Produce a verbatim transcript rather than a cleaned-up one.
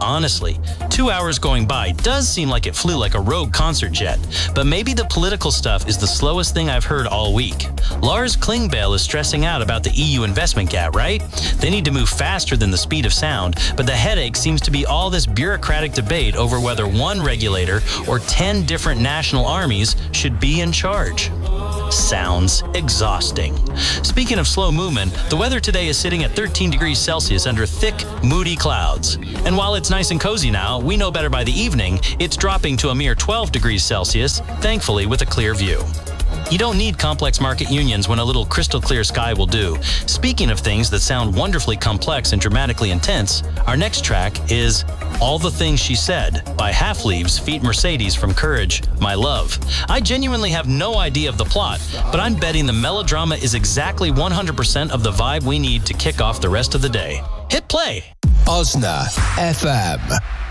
Honestly, two hours going by does seem like it flew like a rogue concert jet, but maybe the political stuff is the slowest thing I've heard all week. Lars Klingbeil is stressing out about the E U investment gap, right? They need to move faster than the speed of sound, but the headache seems to be all this bureaucratic debate over whether one regulator or ten different national armies should be in charge. Sounds exhausting. Speaking of slow movement, the weather today is sitting at thirteen degrees Celsius under thick, moody clouds. And while it's nice and cozy now, we know better by the evening, it's dropping to a mere twelve degrees Celsius, thankfully with a clear view. You don't need complex market unions when a little crystal clear sky will do. Speaking of things that sound wonderfully complex and dramatically intense, our next track is All the Things She Said by Half Leaves feat. Mercedes from Courage, My Love. I genuinely have no idea of the plot, but I'm betting the melodrama is exactly one hundred percent of the vibe we need to kick off the rest of the day. Hit play. Osna F M.